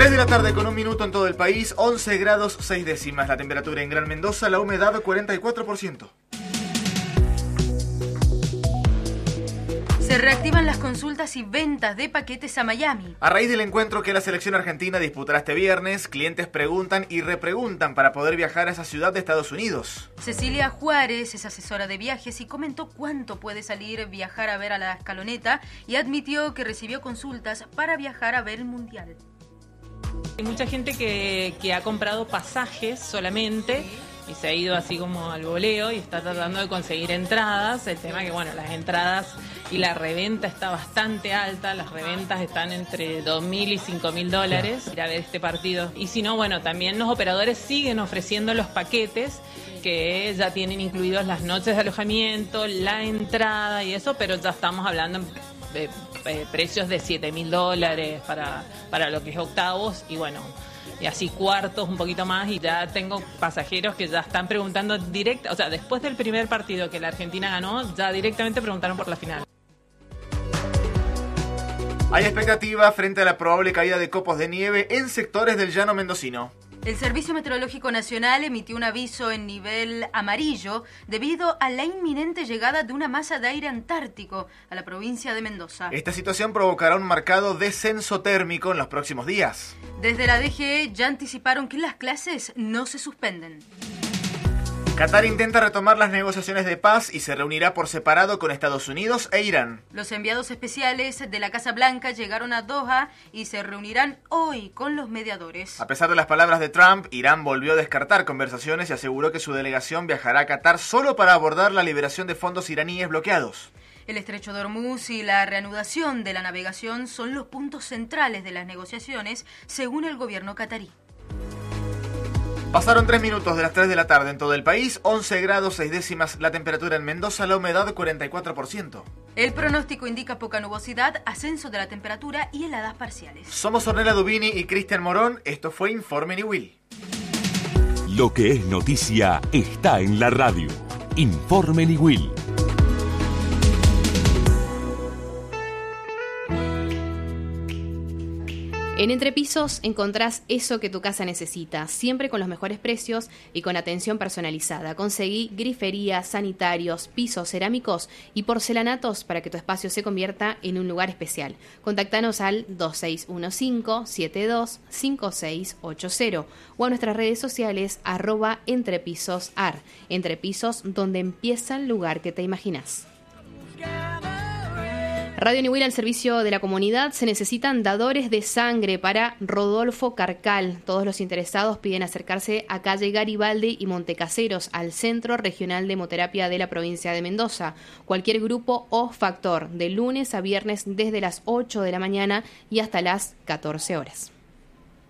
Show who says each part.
Speaker 1: 3 de la tarde con 1 minuto en todo el país, 11 grados 6 décimas la temperatura en Gran Mendoza, la humedad 44%.
Speaker 2: Se reactivan las consultas y ventas de paquetes a Miami.
Speaker 1: A raíz del encuentro que la selección argentina disputará este viernes, clientes preguntan y repreguntan para poder viajar a esa ciudad de Estados Unidos.
Speaker 2: Cecilia Juárez es asesora de viajes y comentó cuánto puede salir viajar a ver a la Escaloneta y admitió que recibió consultas para viajar a ver el Mundial.
Speaker 3: Hay mucha gente que ha comprado pasajes solamente y se ha ido así como al voleo y está tratando de conseguir entradas. El tema que, bueno, las entradas y la reventa está bastante alta. Las reventas están entre $2.000 y $5.000 ir a ver este partido. Y si no, bueno, también los operadores siguen ofreciendo los paquetes que ya tienen incluidos las noches de alojamiento, la entrada y eso, pero ya estamos hablando de precios de $7.000 para lo que es octavos y bueno, y así cuartos un poquito más, y ya tengo pasajeros que ya están preguntando o sea, después del primer partido que la Argentina ganó, ya directamente preguntaron por la final.
Speaker 1: Hay expectativa frente a la probable caída de copos de nieve en sectores del llano mendocino.
Speaker 2: El Servicio Meteorológico Nacional emitió un aviso en nivel amarillo debido a la inminente llegada de una masa de aire antártico a la provincia de Mendoza.
Speaker 1: Esta situación provocará un marcado descenso térmico en los próximos días.
Speaker 2: Desde la DGE ya anticiparon que las clases no se suspenden.
Speaker 1: Qatar intenta retomar las negociaciones de paz y se reunirá por separado con Estados Unidos e Irán.
Speaker 2: Los enviados especiales de la Casa Blanca llegaron a Doha y se reunirán hoy con los mediadores.
Speaker 1: A pesar de las palabras de Trump, Irán volvió a descartar conversaciones y aseguró que su delegación viajará a Qatar solo para abordar la liberación de fondos iraníes bloqueados.
Speaker 2: El estrecho de Hormuz y la reanudación de la navegación son los puntos centrales de las negociaciones, según el gobierno catarí.
Speaker 1: Pasaron 3 minutos de las 3 de la tarde en todo el país, 11 grados 6 décimas la temperatura en Mendoza, la humedad 44%.
Speaker 2: El pronóstico indica poca nubosidad, ascenso de la temperatura y heladas parciales.
Speaker 1: Somos Ornella Dubini y Cristian Morón, esto fue Informe Niwil.
Speaker 4: Lo que es noticia está en la radio. Informe Niwil.
Speaker 5: En Entrepisos encontrás eso que tu casa necesita, siempre con los mejores precios y con atención personalizada. Conseguí grifería, sanitarios, pisos cerámicos y porcelanatos para que tu espacio se convierta en un lugar especial. Contactanos al 2615-725680 o a nuestras redes sociales @entrepisosar. Entrepisos, donde empieza el lugar que te imaginas. Radio Niwil al servicio de la comunidad. Se necesitan dadores de sangre para Rodolfo Carcal. Todos los interesados piden acercarse a calle Garibaldi y Montecaseros al Centro Regional de Hemoterapia de la provincia de Mendoza. Cualquier grupo o factor, de lunes a viernes desde las 8 de la mañana y hasta las 14 horas.